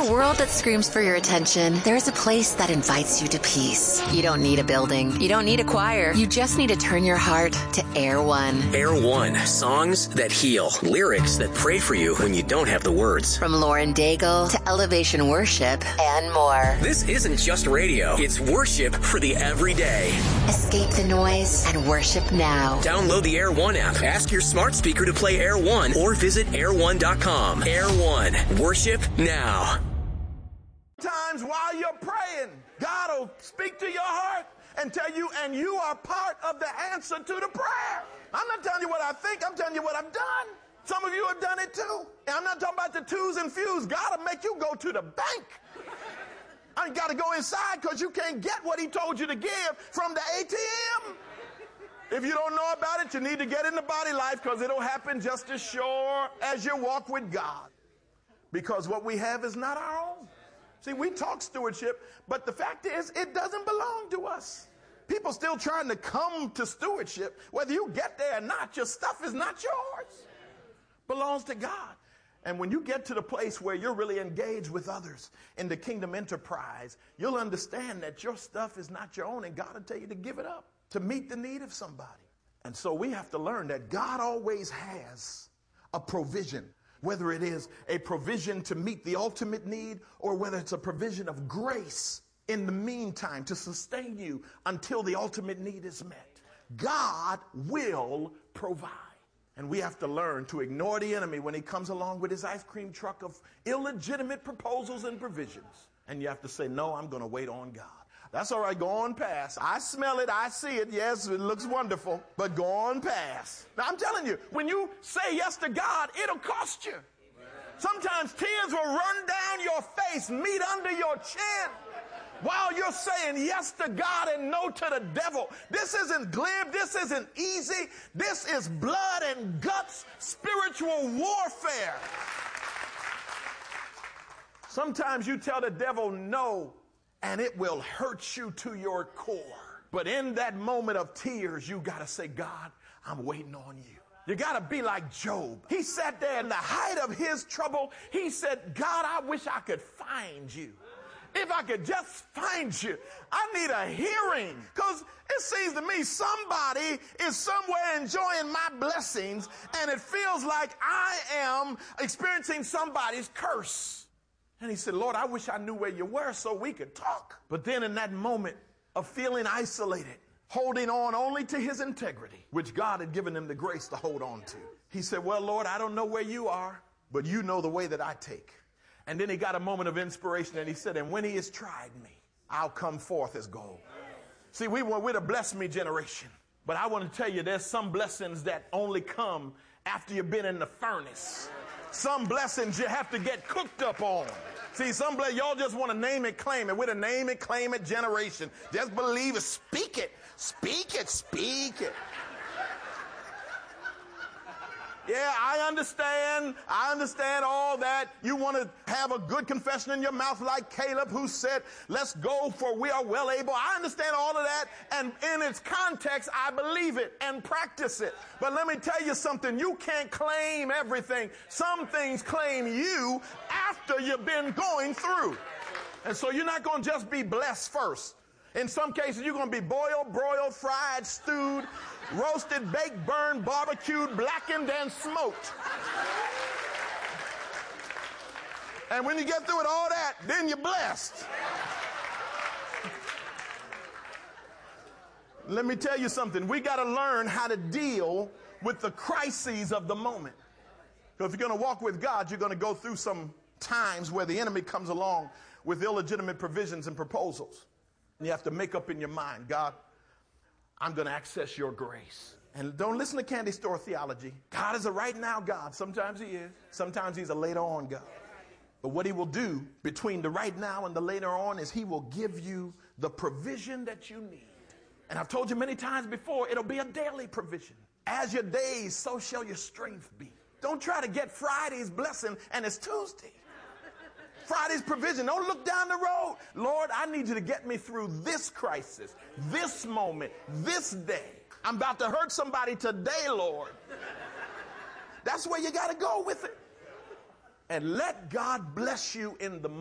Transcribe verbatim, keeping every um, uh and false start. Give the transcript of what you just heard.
a world that screams for your attention, there's a place that invites you to peace. You don't need a building. You don't need a choir. You just need to turn your heart to Air One. Air One. Songs that heal. Lyrics that pray for you when you don't have the words. From Lauren Daigle to Elevation Worship and more. This isn't just radio. It's worship for the everyday. Escape the noise and worship now. Download the Air One app. Ask your smart speaker to play Air One or visit air one dot com. Air One. Worship now. Times while you're praying, God will speak to your heart and tell you, and you are part of the answer to the prayer. I'm not telling you what I think, I'm telling you what I've done. Some of you have done it too. And I'm not talking about the twos and fews. God will make you go to the bank. I got to go inside because you can't get what he told you to give from the A T M. If you don't know about it, you need to get in the body life because it'll happen just as sure as you walk with God. Because what we have is not our own. See, we talk stewardship, but the fact is it doesn't belong to us. People still trying to come to stewardship. Whether you get there or not, your stuff is not yours. It belongs to God. And when you get to the place where you're really engaged with others in the kingdom enterprise, you'll understand that your stuff is not your own, and God will tell you to give it up to meet the need of somebody. And so we have to learn that God always has a provision, whether it is a provision to meet the ultimate need or whether it's a provision of grace in the meantime to sustain you until the ultimate need is met. God will provide. And we have to learn to ignore the enemy when he comes along with his ice cream truck of illegitimate proposals and provisions. And you have to say, no, I'm going to wait on God. That's all right. Go on past. I smell it. I see it. Yes, it looks wonderful. But go on past. Now, I'm telling you, when you say yes to God, it'll cost you. Sometimes tears will run down your face, meet under your chin, while you're saying yes to God and no to the devil. This isn't glib. This isn't easy. This is blood and guts, spiritual warfare. Sometimes you tell the devil no, and it will hurt you to your core. But in that moment of tears, you got to say, God, I'm waiting on you. You got to be like Job. He sat there in the height of his trouble. He said, God, I wish I could find you. If I could just find you. I need a hearing. Because it seems to me somebody is somewhere enjoying my blessings, and it feels like I am experiencing somebody's curse. And he said, Lord, I wish I knew where you were so we could talk. But then in that moment of feeling isolated, holding on only to his integrity, which God had given him the grace to hold on to, he said, well, Lord, I don't know where you are, but you know the way that I take. And then he got a moment of inspiration, and he said, and when he has tried me, I'll come forth as gold. See, we were, we're the bless me generation. But I want to tell you, there's some blessings that only come after you've been in the furnace. Some blessings you have to get cooked up on. See, some blessings, y'all just want to name it, claim it. We're the name it, claim it generation. Just believe it, speak it, speak it, speak it. Yeah, I understand. I understand all that. You want to have a good confession in your mouth like Caleb, who said, let's go for we are well able. I understand all of that. And in its context, I believe it and practice it. But let me tell you something. You can't claim everything. Some things claim you after you've been going through. And so you're not going to just be blessed first. In some cases, you're going to be boiled, broiled, fried, stewed, roasted, baked, burned, barbecued, blackened, and smoked. And when you get through with all that, then you're blessed. Let me tell you something. We got to learn how to deal with the crises of the moment. So if you're going to walk with God, you're going to go through some times where the enemy comes along with illegitimate provisions and proposals. And you have to make up in your mind, God, I'm going to access your grace. And don't listen to candy store theology. God is a right now God. Sometimes he is. Sometimes he's a later on God. But what he will do between the right now and the later on is he will give you the provision that you need. And I've told you many times before, it'll be a daily provision. As your days, so shall your strength be. Don't try to get Friday's blessing and it's Tuesday. Friday's provision. Don't look down the road. Lord, I need you to get me through this crisis, this moment, this day. I'm about to hurt somebody today, Lord. That's where you got to go with it. And let God bless you in the